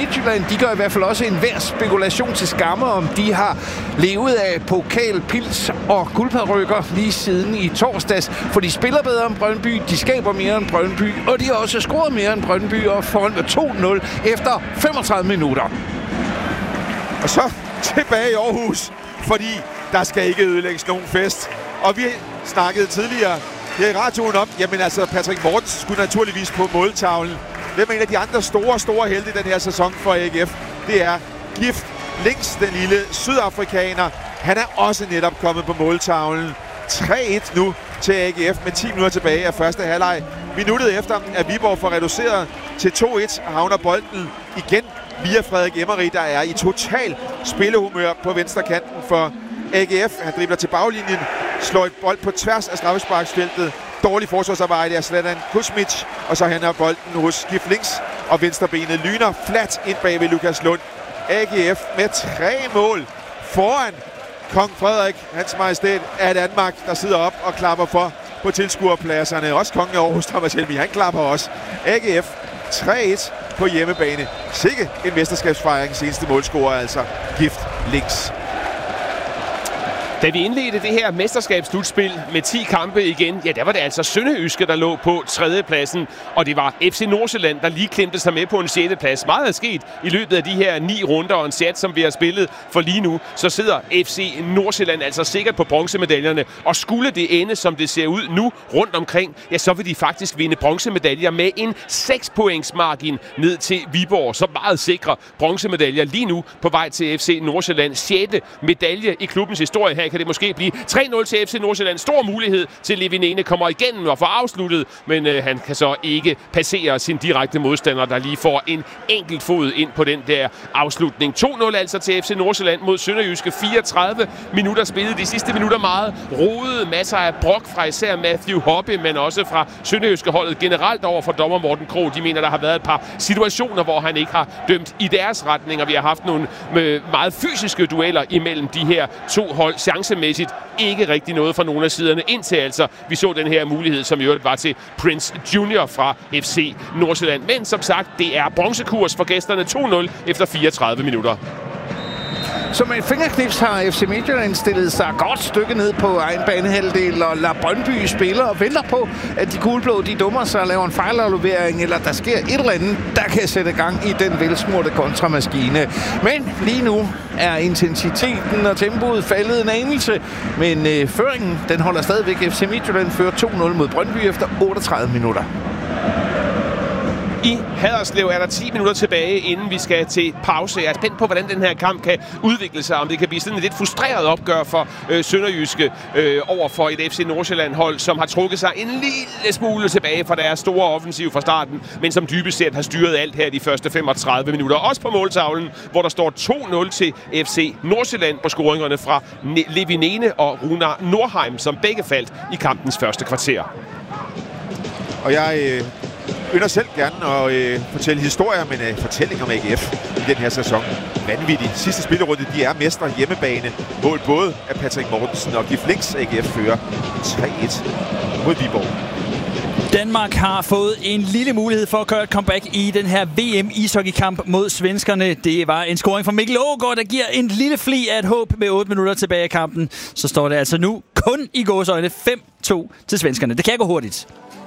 Midtjylland, de gør i hvert fald også en hver spekulation til skamme, om de har levet af pokal, pils og guldparykker lige siden i torsdags. For de spiller bedre end Brøndby, de skaber mere end Brøndby, og de har også scoret mere end Brøndby og foran med 2-0 efter 35 minutter. Og så tilbage i Aarhus, fordi der skal ikke ødelægges nogen fest. Og vi snakkede tidligere her i radioen om, jamen altså Patrick Mortensen skulle naturligvis på måltavlen. Hvem er en af de andre store helte i den her sæson for AGF? Det er Gift Links, den lille sydafrikaner. Han er også netop kommet på måltavlen. 3-1 nu til AGF med 10 minutter tilbage af første halvleg. Minuttet efter, at Viborg får reduceret til 2-1, havner bolden igen via Frederik Emery, der er i total spillehumør på venstre kanten for AGF. Han dribler til baglinjen, slår et bold på tværs af straffesparksfeltet. Dårlig forsvarsarbejde af Zlatan Kuzmic, og så hænder bolden hos Gift Links, og venstrebenet lyner fladt ind bag ved Lukas Lund. AGF med 3 mål foran Kong Frederik, hans majestæt af Danmark, der sidder op og klapper for på tilskuerpladserne. Også kongen af Aarhus, Thomas Helmig, han klapper også. AGF 3-1 på hjemmebane. Sikke en mesterskabsfejring, seneste målscorer altså Gift Links. Da vi indledte det her mesterskabsslutspil med 10 kampe igen, ja, der var det altså SønderjyskE, der lå på 3. pladsen, og det var FC Nordsjælland, der lige klemte sig med på en 6. plads. Meget er sket i løbet af de her 9 runder og en chat, som vi har spillet, for lige nu, så sidder FC Nordsjælland altså sikkert på bronzemedaljerne, og skulle det ende, som det ser ud nu rundt omkring, ja, så vil de faktisk vinde bronzemedaljer med en 6 points margin ned til Viborg. Så meget sikre bronzemedaljer lige nu på vej til FC Nordsjælland. 6. medalje i klubbens historie. Her kan det måske blive 3-0 til FC Nordsjælland. Stor mulighed til Levinene kommer igennem og får afsluttet, men han kan så ikke passere sin direkte modstander, der lige får en enkelt fod ind på den der afslutning. 2-0 altså til FC Nordsjælland mod SønderjyskE. 34 minutter spillet. De sidste minutter meget rodede. Masser af brok fra især Matthew Hoppe, men også fra SønderjyskE-holdet generelt over for dommer Morten Krogh. De mener, der har været et par situationer, hvor han ikke har dømt i deres retning, og vi har haft nogle meget fysiske dueller imellem de her to hold. Chancemæssigt ikke rigtig noget fra nogle af siderne, indtil altså vi så den her mulighed, som i øvrigt var til Prince Junior fra FC Nordsjælland. Men som sagt, det er bronzekurs for gæsterne. 2-0 efter 34 minutter. Som en fingerknips har FC Midtjylland stillet sig godt stykke ned på egen banehalvdel og lader Brøndby spille og venter på, at de gulblå de dummer sig og laver en fejlaflevering, eller der sker et eller andet, der kan sætte gang i den velsmurte kontramaskine. Men lige nu er intensiteten og tempoet faldet en anelse, men føringen den holder stadigvæk. FC Midtjylland fører 2-0 mod Brøndby efter 38 minutter. I Haderslev er der 10 minutter tilbage, inden vi skal til pause. Jeg er spændt på, hvordan den her kamp kan udvikle sig. Om det kan blive sådan et lidt frustreret opgør for SønderjyskE over for et FC Nordsjælland-hold, som har trukket sig en lille smule tilbage fra deres store offensiv fra starten, men som dybest set har styret alt her de første 35 minutter. Også på måltavlen, hvor der står 2-0 til FC Nordsjælland på scoringerne fra Levinene og Runar Nordheim, som begge faldt i kampens første kvarter. Og jeg ynder selv gerne at fortælle historier, men fortælling om AGF i den her sæson. Vanvittig. Sidste spillerunde, de er mestre hjemmebane. Mål både af Patrick Mortensen og Gift Links. AGF fører 3-1 mod Viborg. Danmark har fået en lille mulighed for at gøre et comeback i den her VM-ishockeykamp mod svenskerne. Det var en scoring fra Mikkel Aagaard, der giver en lille fli af et håb med 8 minutter tilbage i kampen. Så står det altså nu kun i gåseøjne 5-2 til svenskerne. Det kan gå hurtigt.